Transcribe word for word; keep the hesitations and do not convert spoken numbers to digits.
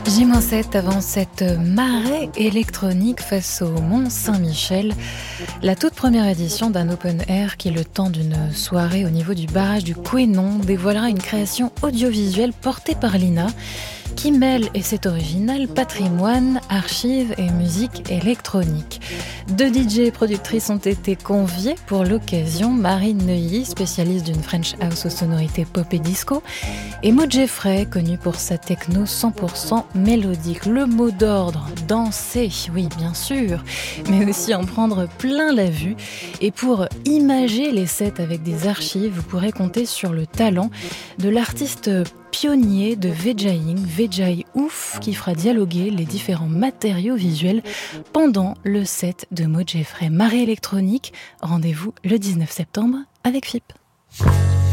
J sept avant cette marée électronique face au Mont Saint-Michel, la toute première édition d'un open air qui, le temps d'une soirée au niveau du barrage du Couesnon, dévoilera une création audiovisuelle portée par l'I N A qui mêle, et c'est original, patrimoine, archives et musique électronique. Deux D J productrices ont été conviées pour l'occasion, Marine Neuilly, spécialiste d'une French House aux sonorités pop et disco, et Maud Geffray, connue pour sa techno cent pour cent mélodique. Le mot d'ordre, danser, oui bien sûr, mais aussi en prendre plein la vue. Et pour imager les sets avec des archives, vous pourrez compter sur le talent de l'artiste pionnier de VJing, Vejay Ouf, qui fera dialoguer les différents matériaux visuels pendant le set de Maud Geffray. Marée électronique, rendez-vous le dix-neuf septembre avec F I P.